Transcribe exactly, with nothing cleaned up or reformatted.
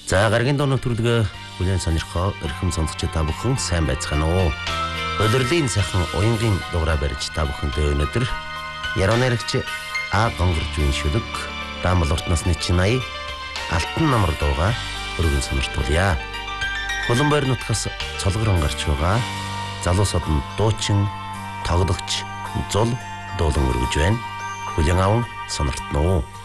За гаргийн доо нэвтрүүлгээ бүлээн сонирхоо эрхэм сонсогч та бүхэн сайн байцгаана уу? Өдрлийн сайхан уянгийн дугаараа барьж та бүхэнтэй өнөөдөр яруу найрагч А гонгорж үн шүлэг Дамбал урт насны Чинай алтан намар дууга өргөн сониртуулъя. Хуланбойр нутгаас цолгорон гарч байгаа залуусууд нь дуучин тоглогч зул дуулан өргөж байна. Хүлэн аван сониртно.